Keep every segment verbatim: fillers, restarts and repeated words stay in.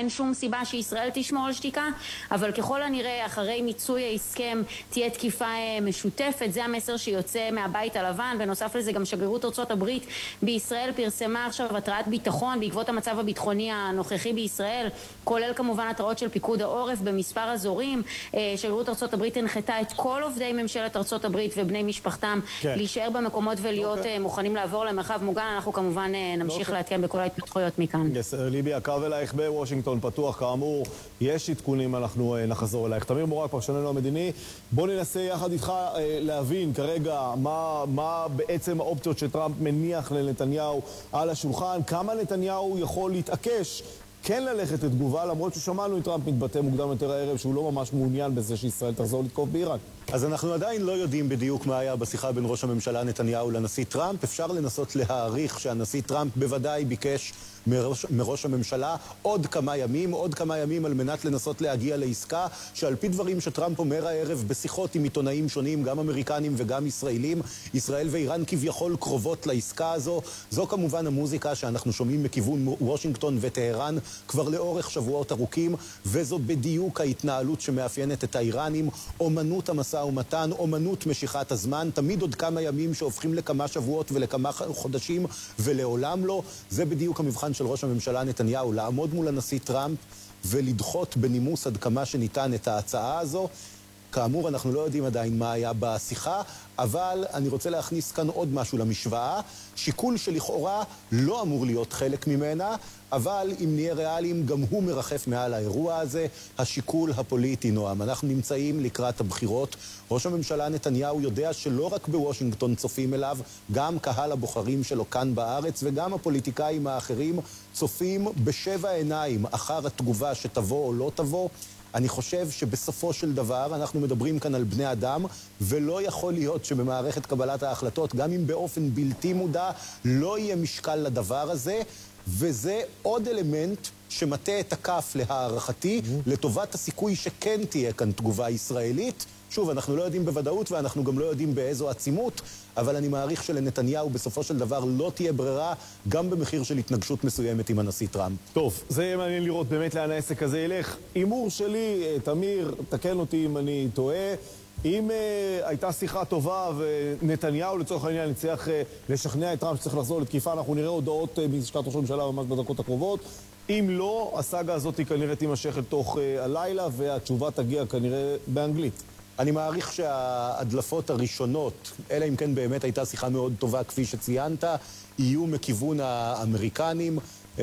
אין שום סיבה שישראל תשמור על שתיקה, אבל ככל הנראה אחרי מיצוי ההסכם תהיה תקיפה משותפת. זה המסר שיוצא מהבית הלבן. בנוסף לזה גם שגרירות ארצות הברית בישראל פרסמה עכשיו התרעת ביטחון בעקבות המצב הביטחוני הנוכחי בישראל, כולל כמובן התרעות של פיקוד העורף במספר אזורים. שגרירות ארצות הברית הנחתה את כל עובדי ממשלת ארצות הברית ובני משפחתם כן. להישאר במקומות ולהיות okay. מוכנים לעבור למרחב מוגן. אנחנו כמובן נמשיך okay. לעדכן בכל ההתפתחויות מכאן. yes, ליבי, הקו אלייך בוושינגטון פתוח, כאמור, יש עדכונים, אנחנו נחזור אלייך. תמיר מורג, פרשננו המדיני, בוא ננסה יחד איתך להבין כרגע מה, מה בעצם האופציות שטראמפ מניח לנתניהו על השולחן, כמה נתניהו יכול להתעקש כן ללכת לתגובה, למרות ששמענו את טראמפ מתבטא מוקדם יותר הערב שהוא לא ממש מעוניין בזה שישראל תחזור לתקוף באיראן. אז אנחנו עדיין לא יודעים בדיוק מה היה בשיחה בין ראש הממשלה נתניהו לנשיא טראמפ. אפשר לנסות להעריך שהנשיא טראמפ בוודאי ביקש מראש, מראש הממשלה עוד כמה ימים, עוד כמה ימים על מנת לנסות להגיע לעסקה, שעל פי דברים שטראמפ אומר הערב בשיחות עם עיתונאים שונים, גם אמריקנים וגם ישראלים, ישראל ואיראן כביכול קרובות לעסקה הזו. זו כמובן המוזיקה שאנחנו שומעים מכיוון וושינגטון וטהרן כבר לאורך שבועות ארוכים, וזו בדיוק ההתנהלות שמאפיינת את האיראנים, אומנות המשא ומתן, אומנות משיכת הזמן, תמיד עוד כמה ימים שהופכים לכמה שבועות ולכמה חודשים ולעולם לא. זה בדיוק המבחן של ראש הממשלה נתניהו, לעמוד מול הנשיא טראמפ ולדחות בנימוס עד כמה שניתן את ההצעה הזו. כאמור, אנחנו לא יודעים עדיין מה היה בשיחה, אבל אני רוצה להכניס כאן עוד משהו למשוואה, שיקול שלכאורה לא אמור להיות חלק ממנה, אבל אם נהיה ריאליים, גם הוא מרחף מעל האירוע הזה, השיקול הפוליטי, נועם. אנחנו נמצאים לקראת הבחירות. ראש הממשלה נתניהו יודע שלא רק בוושינגטון צופים אליו, גם קהל הבוחרים שלו כאן בארץ, וגם הפוליטיקאים האחרים צופים בשבע עיניים אחר התגובה שתבוא או לא תבוא. אני חושב שבסופו של דבר אנחנו מדברים כאן על בני אדם, ולא יכול להיות שבמערכת קבלת ההחלטות, גם אם באופן בלתי מודע, לא יהיה משקל לדבר הזה, וזה עוד אלמנט שמטה את הכף להערכתי, mm-hmm. לטובת הסיכוי שכן תהיה כאן תגובה ישראלית. שוב, אנחנו לא יודעים בוודאות ואנחנו גם לא יודעים באיזו עצימות, אבל אני מעריך שלנתניהו בסופו של דבר לא תהיה ברירה, גם במחיר של התנגשות מסוימת עם הנשיא טראמפ. טוב, זה מעניין לראות באמת לאן העסק הזה ילך. אימור שלי, תמיר, תקן אותי אם אני טועה, אם uh, הייתה שיחה טובה ונתניהו לצורך העניין הצליח uh, לשכנע את טראמפ שצריך לחזור לתקיפה, אנחנו נראה הודעות uh, מלשכת ראש הממשלה ממש בדקות הקרובות. אם לא, הסאגה הזאת כנראה תימשך לתוך uh, הלילה, והתשובה תגיע כנראה באנגלית. אני מעריך שההדלפות הראשונות, אלא אם כן באמת הייתה שיחה מאוד טובה כפי שציינת, יהיו מכיוון האמריקנים.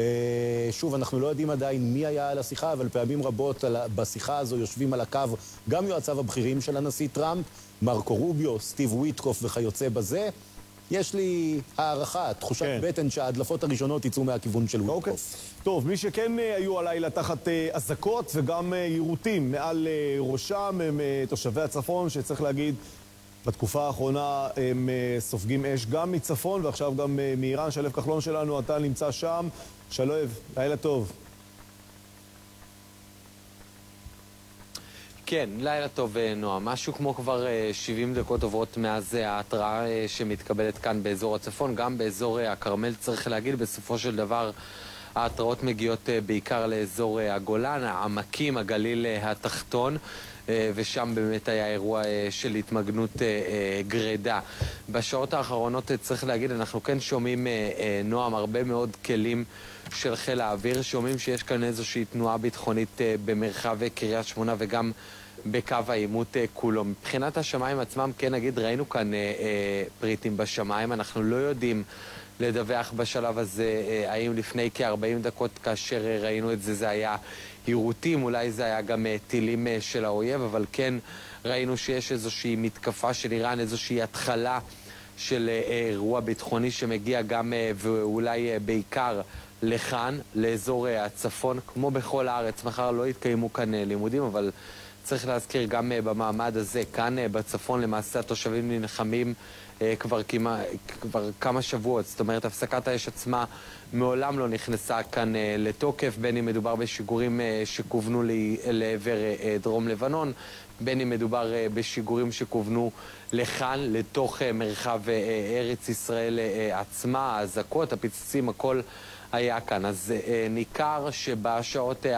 שוב, אנחנו לא יודעים עדיין מי היה על השיחה, אבל פעמים רבות בשיחה הזו יושבים על הקו גם יועציו הבכירים של הנשיא טראמפ, מרקו רוביו, סטיב וויטקוף וכיוצא בזה. יש לי הערכה, תחושת כן. בטן שההדלפות הראשונות יצאו מהכיוון של וויטקוף. אוקיי. טוב, מי שכן היו הלילה תחת אזעקות וגם יירוטים מעל ראשם הם תושבי הצפון, שצריך להגיד בתקופה האחרונה הם סופגים אש גם מצפון ועכשיו גם מאיראן. שלב כחלון שלנו, אתה נמצא שם. שלב, לילה טוב. כן, לילה טוב נועם. משהו כמו כבר שבעים דקות עוברות מאז ההתראה שמתקבלת כאן באזור הצפון, גם באזור הכרמל צריך להגיד. בסופו של דבר ההתראות מגיעות בעיקר לאזור הגולן, העמקים, הגליל התחתון, ושם באמת היה אירוע של התמגנות גרידה. בשעות האחרונות צריך להגיד, אנחנו כן שומעים נועם הרבה מאוד כלים של חיל האוויר, שומעים שיש כאן איזושהי תנועה ביטחונית במרחב קריית שמונה וגם בקו העימות כולו. מבחינת השמיים עצמם, כן נגיד, ראינו כאן פריטים בשמיים, אנחנו לא יודעים לדווח בשלב הזה האם לפני כ-ארבעים דקות כאשר ראינו את זה זה היה יירוטים, אולי זה היה גם טילים של האויב, אבל כן ראינו שיש איזושהי מתקפה של איראן, איזושהי התחלה של אירוע ביטחוני שמגיע גם ואולי בעיקר לכאן, לאזור הצפון. כמו בכל הארץ, מחר לא יתקיימו כאן לימודים, אבל צריך להזכיר גם במעמד הזה, כאן בצפון למעשה התושבים נלחמים כבר, כמה, כבר כמה שבועות. זאת אומרת, הפסקת האש עצמה מעולם לא נכנסה כאן לתוקף, בין אם מדובר בשיגורים שכוונו לעבר דרום לבנון, בין אם מדובר בשיגורים שכוונו לכאן, לתוך מרחב ארץ ישראל עצמה, האזעקות, הפיצוצים, הכל היה כאן. אז ניכר שבשעות